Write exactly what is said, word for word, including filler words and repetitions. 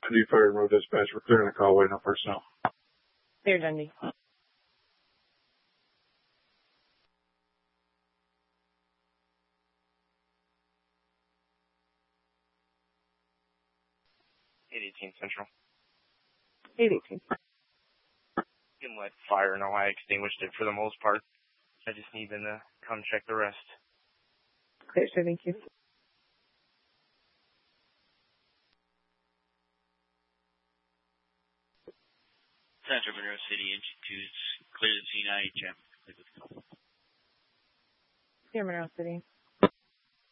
Dundee Fire and Road Dispatch. We're clearing the call, waiting on personnel. Clear, Dundee. eight eighteen Central. eight eighteen. You can let fire know I extinguished it for the most part. I just need them to come check the rest. Clear, sir. Thank you. Central Monroe City, engine two's clear the scene I H M. Clear, Monroe City.